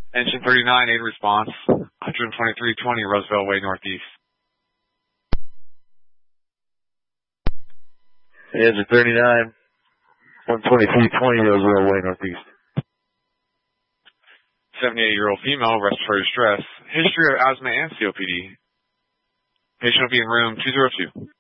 Engine 39, aid response, 12320 Roosevelt Way Northeast. Engine 39, 12320 Roosevelt Way Northeast. 78-year-old female, respiratory distress, history of asthma and COPD. Patient will be in room 202.